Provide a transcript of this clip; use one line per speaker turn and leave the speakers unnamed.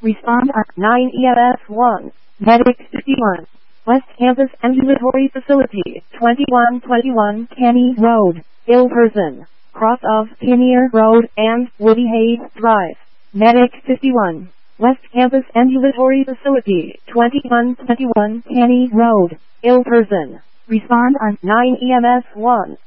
Respond on 9 EMS 1. Medic 51. West Campus Ambulatory Facility, 2121 Kenny Road, ill person, cross of Pioneer Road and Woody Hayes Drive. Medic 51. West Campus Ambulatory Facility, 2121 Kenny Road, ill person. Respond on 9 EMS 1.